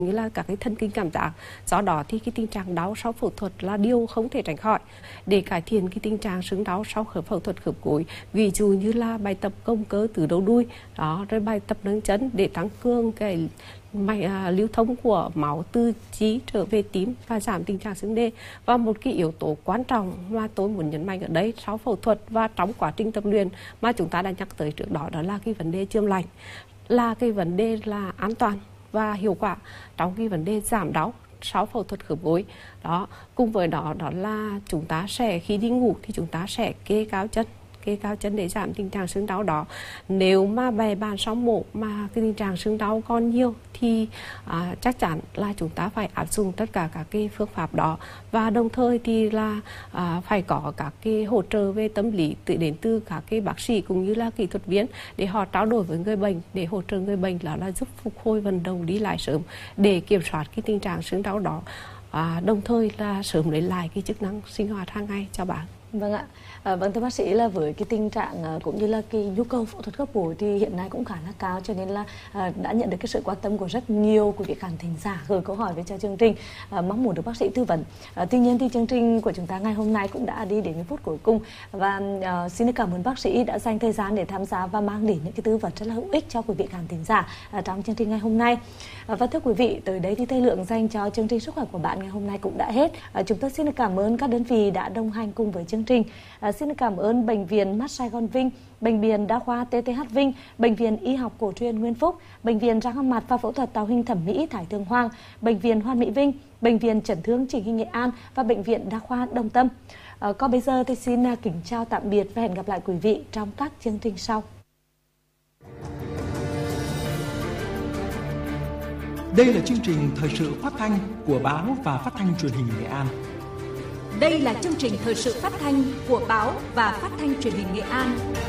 như là các cái thần kinh cảm giác. Do đó thì cái tình trạng đau sau phẫu thuật là điều không thể tránh khỏi. Để cải thiện cái tình trạng sưng đau sau phẫu thuật khớp gối, ví dụ như là bài tập công cơ từ đầu đuôi, đó, rồi bài tập nâng chân để tăng cường cái lưu thông của máu từ trí trở về tím và giảm tình trạng sưng đê. Và một cái yếu tố quan trọng mà tôi muốn nhấn mạnh ở đây sau phẫu thuật và trong quá trình tập luyện mà chúng ta đã nhắc tới trước đó, đó là cái vấn đề chườm lạnh, là cái vấn đề là an toàn và hiệu quả trong cái vấn đề giảm đau sau phẫu thuật khớp gối. Đó, cùng với đó đó là chúng ta sẽ khi đi ngủ thì chúng ta sẽ kê cao chân để giảm tình trạng sưng đau đó. Nếu mà bài bàn sau mổ mà cái tình trạng sưng đau còn nhiều thì chắc chắn là chúng ta phải áp dụng tất cả các cái phương pháp đó, và đồng thời thì là phải có các cái hỗ trợ về tâm lý đến từ các cái bác sĩ cũng như là kỹ thuật viên để họ trao đổi với người bệnh để hỗ trợ người bệnh là giúp phục hồi vận động đi lại sớm để kiểm soát cái tình trạng sưng đau đó, đồng thời là sớm lấy lại cái chức năng sinh hoạt hàng ngày cho bạn. Vâng ạ. Vâng, thưa bác sĩ, là với cái tình trạng cũng như là cái nhu cầu phẫu thuật khớp gối thì hiện nay cũng khá là cao, cho nên là đã nhận được cái sự quan tâm của rất nhiều quý vị khán thính giả gửi câu hỏi về cho chương trình, mong muốn được bác sĩ tư vấn. Tuy nhiên thì chương trình của chúng ta ngày hôm nay cũng đã đi đến những phút cuối cùng, và xin cảm ơn bác sĩ đã dành thời gian để tham gia và mang đến những cái tư vấn rất là hữu ích cho quý vị khán thính giả trong chương trình ngày hôm nay. Và thưa quý vị, tới đây thì thời lượng dành cho chương trình Sức khỏe của bạn ngày hôm nay cũng đã hết. Chúng tôi xin cảm ơn các đơn vị đã đồng hành cùng với chương trình. Xin cảm ơn Bệnh viện Mắt Sài Gòn Vinh, Bệnh viện Đa khoa TTH Vinh, Bệnh viện Y học cổ truyền Nguyên Phúc, Bệnh viện răng hàm mặt và phẫu thuật tạo hình thẩm mỹ Thái Thượng Hoàng, Bệnh viện Hoàn Mỹ Vinh, Bệnh viện Chấn thương Chỉnh hình Nghệ An và Bệnh viện Đa khoa Đồng Tâm. Còn bây giờ thì xin kính chào tạm biệt và hẹn gặp lại quý vị trong các chương trình sau. Đây là chương trình thời sự phát thanh của Báo và Phát thanh Truyền hình Nghệ An. Đây là chương trình thời sự phát thanh của Báo và Phát thanh Truyền hình Nghệ An.